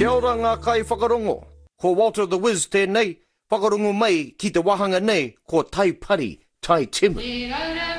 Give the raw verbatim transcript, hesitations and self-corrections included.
Kia ora ngā kai whakarongo. Ko Walter the Wiz tēnei, whakarongo mai ki te wahanga nei, ko Tai Pari, Tai Timu.